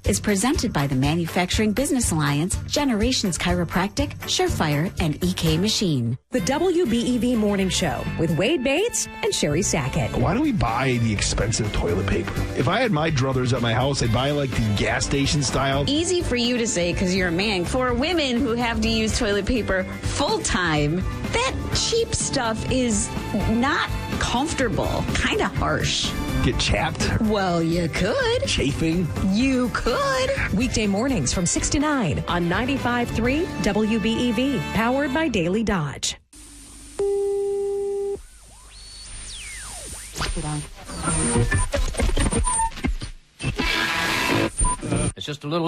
is presented by the Manufacturing Business Alliance, Generations Chiropractic, Surefire, and EK Machine. The WBEV Morning Show with Wade Bates and Sherry Sackett. Why do we buy the expensive toilet paper? If I had my druthers at my house, I'd buy like the gas station style. Easy for you to say because you're a man. For women who have to use toilet paper full time, that cheap stuff is not comfortable. Kind of harsh. Get chapped? Well, you could. Chafing? You could. Weekday mornings from 6 to 9 on 95.3 WBEV, powered by Daily Dodge. It's just a little